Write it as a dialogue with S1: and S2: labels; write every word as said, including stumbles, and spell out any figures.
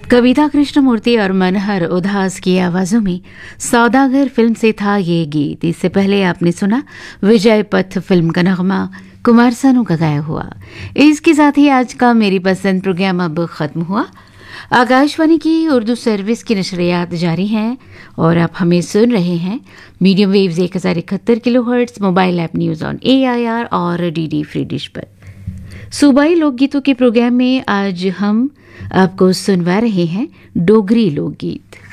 S1: कविता कृष्णमूर्ति और मनहर उदास की आवाजों में सौदागर फिल्म से था ये गीत। इससे पहले आपने सुना विजय पथ फिल्म का नगमा कुमार सानू का गाया हुआ। इसके साथ ही आज का मेरी पसंद प्रोग्राम अब खत्म हुआ। आकाशवाणी की उर्दू सर्विस की नशरियात जारी हैं और आप हमें सुन रहे हैं मीडियम वेव्स एक हजार इकहत्तर kilo hertz, mobile app news on A I R और डी डी फ्री डिश पर। सूबाई लोकगीतों के प्रोग्राम में आज हम आपको सुनवा रहे हैं डोगरी लोकगीत।